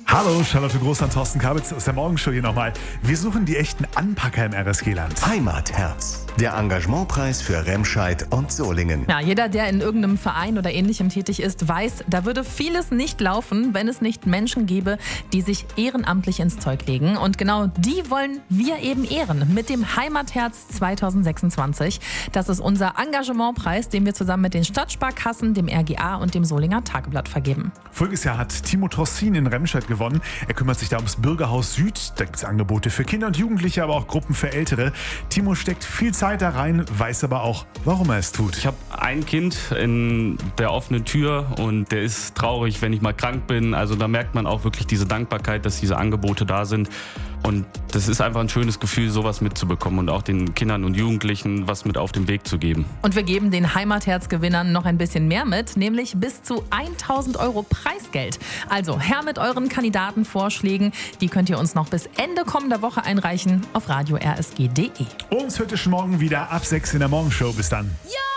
Hallo, Charlotte Groß und Thorsten Kabitz aus der Morgenshow hier nochmal. Wir suchen die echten Anpacker im RSG-Land. Heimatherz, der Engagementpreis für Remscheid und Solingen. Ja, jeder, der in irgendeinem Verein oder Ähnlichem tätig ist, weiß, da würde vieles nicht laufen, wenn es nicht Menschen gäbe, die sich ehrenamtlich ins Zeug legen. Und genau die wollen wir eben ehren mit dem Heimatherz 2026. Das ist unser Engagementpreis, den wir zusammen mit den Stadtsparkassen, dem RGA und dem Solinger Tageblatt vergeben. Voriges Jahr hat Timo Trossin in Remscheid gewonnen. Er kümmert sich da ums Bürgerhaus Süd. Da gibt es Angebote für Kinder und Jugendliche, aber auch Gruppen für Ältere. Timo steckt viel Zeit da rein, weiß aber auch, warum er es tut. Ich habe ein Kind in der offenen Tür und der ist traurig, wenn ich mal krank bin. Also da merkt man auch wirklich diese Dankbarkeit, dass diese Angebote da sind. Und das ist einfach ein schönes Gefühl, sowas mitzubekommen und auch den Kindern und Jugendlichen was mit auf den Weg zu geben. Und wir geben den Heimatherz-Gewinnern noch ein bisschen mehr mit, nämlich bis zu 1.000 € Preisgeld. Also her mit euren Kandidatenvorschlägen. Die könnt ihr uns noch bis Ende kommender Woche einreichen auf radio-rsg.de. Uns hört ihr schon morgen wieder ab 6 in der Morgenshow. Bis dann. Ja!